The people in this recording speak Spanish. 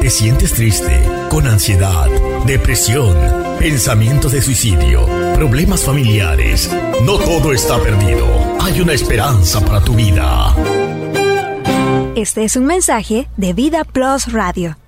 ¿Te sientes triste, con ansiedad, depresión, pensamientos de suicidio, problemas familiares? No todo está perdido. Hay una esperanza para tu vida. Este es un mensaje de Vida Plus Radio.